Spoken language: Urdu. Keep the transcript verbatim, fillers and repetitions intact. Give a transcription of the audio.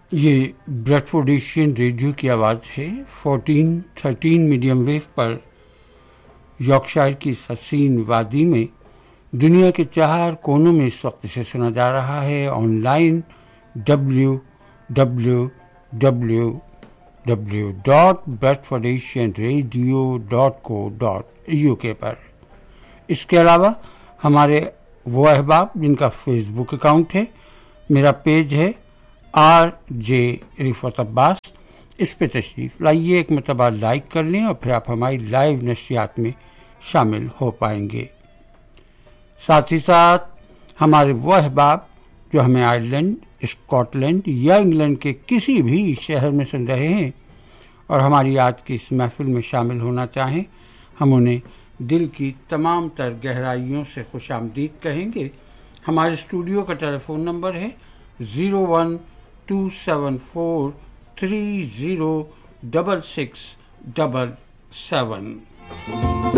یہ بریڈفورڈیشین ریڈیو کی آواز ہے. فورٹین تھرٹین میڈیم ویو پر یارکشائر کی اس حسین وادی میں دنیا کے چار کونوں میں اس وقت سے سنا جا رہا ہے on line W W W W dot بریڈفورڈیشین radio dot کو ڈاٹ یو کے پر. اس کے علاوہ ہمارے وہ احباب جن کا فیس بک اکاؤنٹ ہے، میرا پیج ہے آر جے رفعت عباس، اس پہ تشریف لائیے، ایک مرتبہ لائک کر لیں اور پھر آپ ہماری لائیو نشریات میں شامل ہو پائیں گے. ساتھ ہی ساتھ ہمارے وہ احباب جو ہمیں آئرلینڈ، اسکاٹ لینڈ یا انگلینڈ کے کسی بھی شہر میں سن رہے ہیں اور ہماری آج کی اس محفل میں شامل ہونا چاہیں، ہم انہیں دل کی تمام تر گہرائیوں سے خوش آمدید کہیں گے. ہمارے اسٹوڈیو کا ٹیلی فون نمبر ہے zero one to seven four three zero double six double seven.